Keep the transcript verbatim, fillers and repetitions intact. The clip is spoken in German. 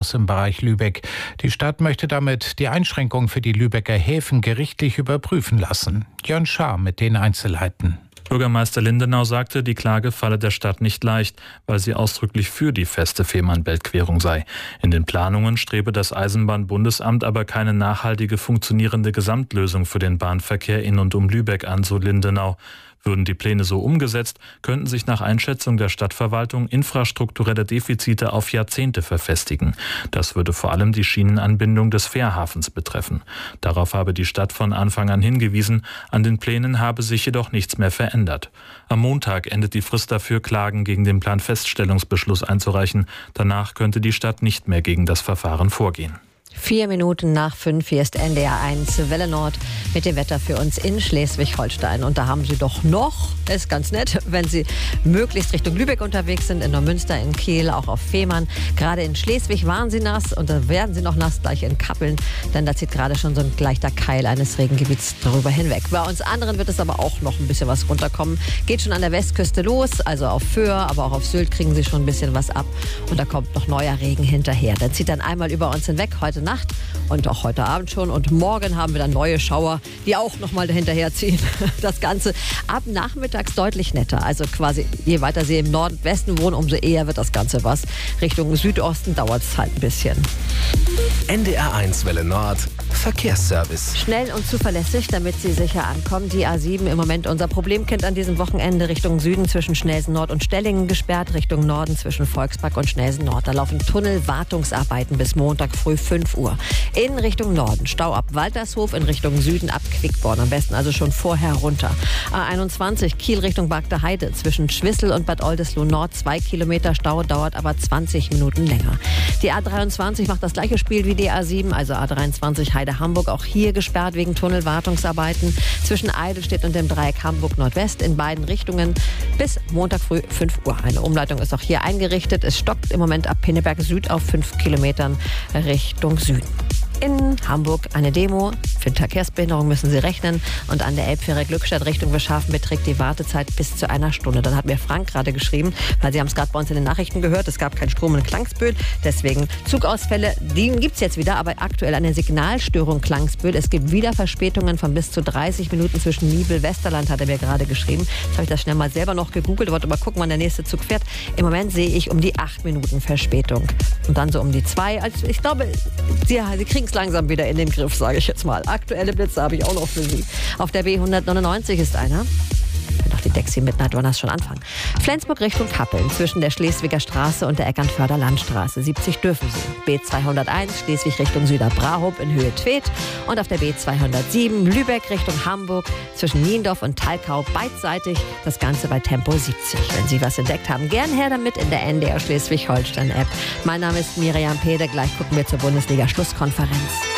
aus im Bereich Lübeck. Die Stadt möchte damit die Einschränkung für die Lübecker Häfen gerichtlich überprüfen lassen. Jörn Schaar mit den Einzelheiten. Bürgermeister Lindenau sagte, die Klage falle der Stadt nicht leicht, weil sie ausdrücklich für die feste Fehmarnbelt-Querung sei. In den Planungen strebe das Eisenbahnbundesamt aber keine nachhaltige, funktionierende Gesamtlösung für den Bahnverkehr in und um Lübeck an, so Lindenau. Würden die Pläne so umgesetzt, könnten sich nach Einschätzung der Stadtverwaltung infrastrukturelle Defizite auf Jahrzehnte verfestigen. Das würde vor allem die Schienenanbindung des Fährhafens betreffen. Darauf habe die Stadt von Anfang an hingewiesen, an den Plänen habe sich jedoch nichts mehr verändert. Am Montag endet die Frist dafür, Klagen gegen den Planfeststellungsbeschluss einzureichen. Danach könnte die Stadt nicht mehr gegen das Verfahren vorgehen. Vier Minuten nach fünf, hier ist N D R eins Welle Nord mit dem Wetter für uns in Schleswig-Holstein. Und da haben Sie doch noch, ist ganz nett, wenn Sie möglichst Richtung Lübeck unterwegs sind, in Neumünster, in Kehl, auch auf Fehmarn. Gerade in Schleswig waren Sie nass und da werden Sie noch nass gleich in Kappeln, denn da zieht gerade schon so ein leichter Keil eines Regengebiets darüber hinweg. Bei uns anderen wird es aber auch noch ein bisschen was runterkommen. Geht schon an der Westküste los, also auf Föhr, aber auch auf Sylt kriegen Sie schon ein bisschen was ab. Und da kommt noch neuer Regen hinterher. Der zieht dann einmal über uns hinweg, heute Nacht und auch heute Abend schon. Und morgen haben wir dann neue Schauer, die auch nochmal hinterherziehen. Das Ganze ab nachmittags deutlich netter. Also quasi, je weiter Sie im Nordwesten wohnen, umso eher wird das Ganze was. Richtung Südosten dauert es halt ein bisschen. N D R eins Welle Nord Verkehrsservice. Schnell und zuverlässig, damit Sie sicher ankommen. Die A sieben im Moment unser Problemkind an diesem Wochenende. Richtung Süden zwischen Schnelsen Nord und Stellingen gesperrt. Richtung Norden zwischen Volkspark und Schnelsen Nord. Da laufen Tunnelwartungsarbeiten bis Montag früh fünf Uhr. In Richtung Norden Stau ab Waltershof, in Richtung Süden ab Quickborn. Am besten also schon vorher runter. A einundzwanzig Kiel Richtung Bagder Heide. Zwischen Schwissel und Bad Oldesloe Nord zwei Kilometer Stau, dauert aber zwanzig Minuten länger. Die A dreiundzwanzig macht das gleiche Spiel wie die A sieben, also A dreiundzwanzig Heide Hamburg, auch hier gesperrt wegen Tunnelwartungsarbeiten. Zwischen Eidelstedt und dem Dreieck Hamburg Nordwest in beiden Richtungen bis Montag früh fünf Uhr. Eine Umleitung ist auch hier eingerichtet. Es stockt im Moment ab Pinneberg Süd auf fünf Kilometern Richtung Süden. In Hamburg eine Demo. Für Verkehrsbehinderung müssen Sie rechnen. Und an der Elbfähre Glückstadt Richtung Beschafen beträgt die Wartezeit bis zu einer Stunde. Dann hat mir Frank gerade geschrieben, weil Sie haben es gerade bei uns in den Nachrichten gehört, es gab keinen Strom in Klangsbühl. Deswegen Zugausfälle, die gibt es jetzt wieder, aber aktuell eine Signalstörung Klangsbühl. Es gibt wieder Verspätungen von bis zu dreißig Minuten zwischen Niebel, Westerland, hat er mir gerade geschrieben. Jetzt habe ich das schnell mal selber noch gegoogelt, wollte mal gucken, wann der nächste Zug fährt. Im Moment sehe ich um die acht Minuten Verspätung. Und dann so um die zwei. Also ich glaube, Sie, Sie kriegen es langsam wieder in den Griff, sage ich jetzt mal. Aktuelle Blitze habe ich auch noch für Sie. Auf der B hundertneunundneunzig ist einer. Kann doch die Dexi Midnight Runners schon anfangen. Flensburg Richtung Kappeln zwischen der Schleswiger Straße und der Eckernförder Landstraße. siebzig dürfen Sie. B zweihunderteins Schleswig Richtung Süderbrahob in Höhe Twed. Und auf der B zweihundertsieben Lübeck Richtung Hamburg zwischen Niendorf und Talkau beidseitig. Das Ganze bei Tempo siebzig. Wenn Sie was entdeckt haben, gern her damit in der N D R Schleswig-Holstein App. Mein Name ist Miriam Pede. Gleich gucken wir zur Bundesliga-Schlusskonferenz.